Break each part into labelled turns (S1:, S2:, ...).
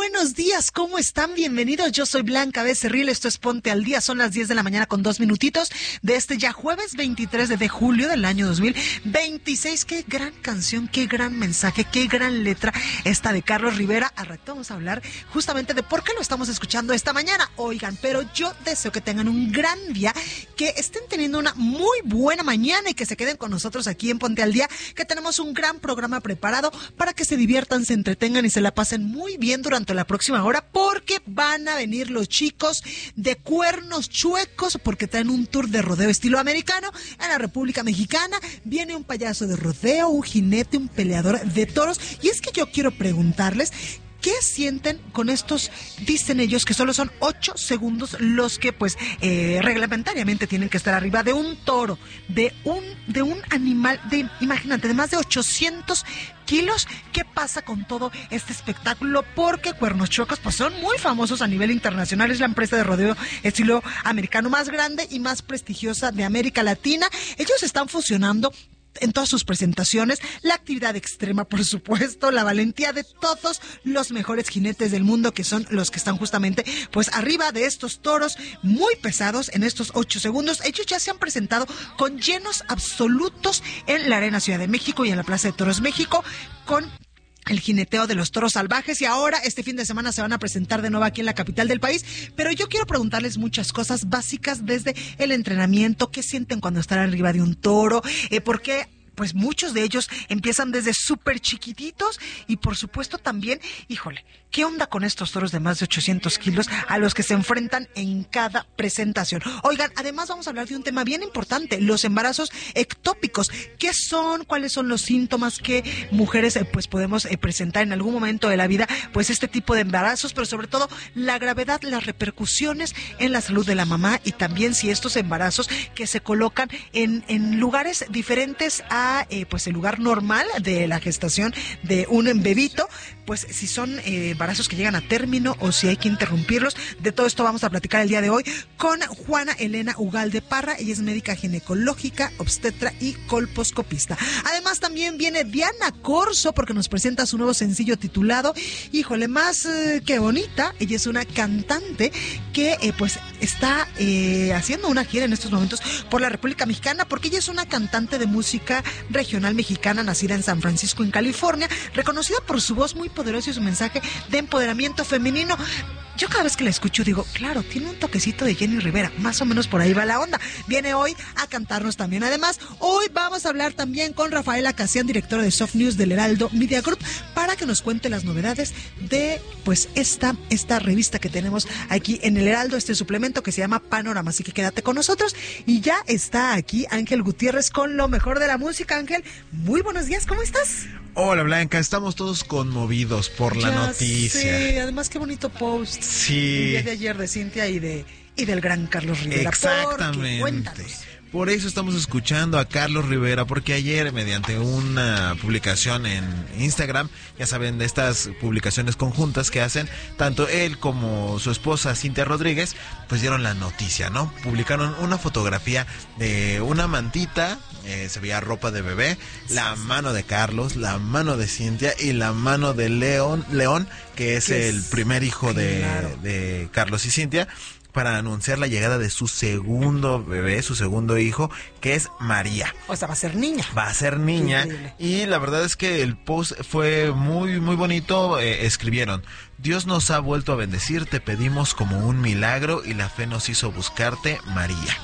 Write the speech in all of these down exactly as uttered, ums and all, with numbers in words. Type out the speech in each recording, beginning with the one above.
S1: buenos días, ¿cómo están? Bienvenidos, yo soy Blanca Becerril, esto es Ponte al Día, son las diez de la mañana con dos minutitos de este ya jueves veintitrés de julio del año dos mil veintiséis. Qué gran canción, qué gran mensaje, qué gran letra esta de Carlos Rivera. Al rato vamos a hablar justamente de por qué lo estamos escuchando esta mañana. Oigan, pero yo deseo que tengan un gran día, que estén teniendo una muy buena mañana y que se queden con nosotros aquí en Ponte al Día, que tenemos un gran programa preparado para que se diviertan, se entretengan y se la pasen muy bien durante la próxima hora, porque van a venir los chicos de Cuernos Chuecos, porque traen un tour de rodeo estilo americano en la República Mexicana. Viene un payaso de rodeo, un jinete, un peleador de toros. Y es que yo quiero preguntarles, ¿qué sienten con estos? Dicen ellos que solo son ocho segundos los que, pues, eh, reglamentariamente tienen que estar arriba de un toro, de un, de un animal, de, imagínate, de más de ochocientos kilos. ¿Qué pasa con todo este espectáculo? Porque Cuernos Chuecos, pues, son muy famosos a nivel internacional. Es la empresa de rodeo estilo americano más grande y más prestigiosa de América Latina. Ellos están fusionando en todas sus presentaciones la actividad extrema, por supuesto, la valentía de todos los mejores jinetes del mundo, que son los que están justamente, pues, arriba de estos toros muy pesados en estos ocho segundos. Ellos ya se han presentado con llenos absolutos en la Arena Ciudad de México y en la Plaza de Toros México, con el jineteo de los toros salvajes, y ahora este fin de semana se van a presentar de nuevo aquí en la capital del país. Pero yo quiero preguntarles muchas cosas básicas, desde el entrenamiento, qué sienten cuando están arriba de un toro, eh, por qué pues muchos de ellos empiezan desde súper chiquititos, y por supuesto también, híjole, ¿qué onda con estos toros de más de ochocientos kilos a los que se enfrentan en cada presentación? Oigan, además vamos a hablar de un tema bien importante, los embarazos ectópicos. ¿Qué son? ¿Cuáles son los síntomas que mujeres eh, pues podemos eh, presentar en algún momento de la vida? Pues este tipo de embarazos, pero sobre todo la gravedad, las repercusiones en la salud de la mamá, y también si estos embarazos que se colocan en, en lugares diferentes a Eh, pues el lugar normal de la gestación de un bebito, pues si son eh, embarazos que llegan a término o si hay que interrumpirlos. De todo esto vamos a platicar el día de hoy con Juana Elena Ugalde Parra. Ella es médica ginecológica, obstetra y colposcopista. Además también viene Diana Corzo, porque nos presenta su nuevo sencillo titulado, híjole, más eh, que bonita. Ella es una cantante que eh, pues está eh, haciendo una gira en estos momentos por la República Mexicana, porque ella es una cantante de música regional mexicana, nacida en San Francisco, en California, reconocida por su voz muy poderosa y su mensaje de empoderamiento femenino. Yo cada vez que la escucho digo, claro, tiene un toquecito de Jenny Rivera, más o menos por ahí va la onda. Viene hoy a cantarnos también. Además, hoy vamos a hablar también con Rafaela Casian, directora de Soft News del Heraldo Media Group, para que nos cuente las novedades de, pues, esta, esta revista que tenemos aquí en el Heraldo, este suplemento que se llama Panorama. Así que quédate con nosotros. Y ya está aquí Ángel Gutiérrez con lo mejor de la música. Ángel, muy buenos días, ¿cómo estás?
S2: Hola, Blanca, estamos todos conmovidos por la
S1: ya
S2: noticia.
S1: Sí, además qué bonito post.
S2: Sí.
S1: El día de ayer de Cintia y de y del gran Carlos Rivera.
S2: Exactamente.
S1: Cuéntanos.
S2: Por eso estamos escuchando a Carlos Rivera, porque ayer, mediante una publicación en Instagram, ya saben, de estas publicaciones conjuntas que hacen tanto él como su esposa Cintia Rodríguez, pues dieron la noticia, ¿no? Publicaron una fotografía de una mantita, eh, se veía ropa de bebé, la mano de Carlos, la mano de Cintia y la mano de León, León, que es el primer hijo de,
S1: claro.
S2: de Carlos y Cintia, para anunciar la llegada de su segundo bebé, su segundo hijo, que es María.
S1: O sea, va a ser niña.
S2: Va a ser niña. Y la verdad es que el post fue muy, muy bonito. Eh, escribieron: Dios nos ha vuelto a bendecir, te pedimos como un milagro y la fe nos hizo buscarte, María.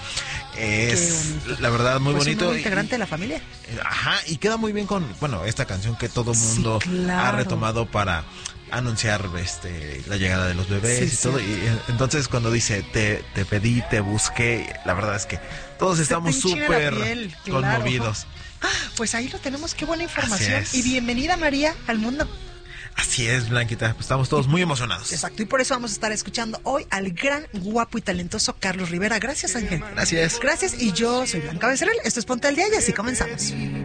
S2: Es la verdad muy
S1: pues
S2: bonito.
S1: Un nuevo integrante y, de la familia.
S2: Ajá, y queda muy bien con, bueno, esta canción que todo mundo
S1: sí, claro.
S2: ha retomado para anunciar este la llegada de los bebés sí, y todo, sí. Y entonces cuando dice te, te pedí, te busqué, la verdad es que todos Se estamos súper conmovidos.
S1: Claro. Pues ahí lo tenemos, qué buena información. Y bienvenida, María, al mundo.
S2: Así es, Blanquita, pues estamos todos muy emocionados.
S1: Exacto, y por eso vamos a estar escuchando hoy al gran, guapo y talentoso Carlos Rivera. Gracias, Ángel.
S2: Gracias.
S1: Gracias, y yo soy Blanca Becerril, esto es Ponte al Día y así comenzamos.